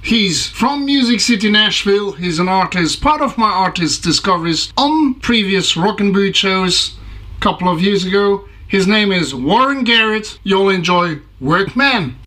He's from Music City, Nashville. He's an artist, part of my artist discoveries on previous Rock and Boot shows a couple of years ago. His name is Warren Garrett. You'll enjoy Workman.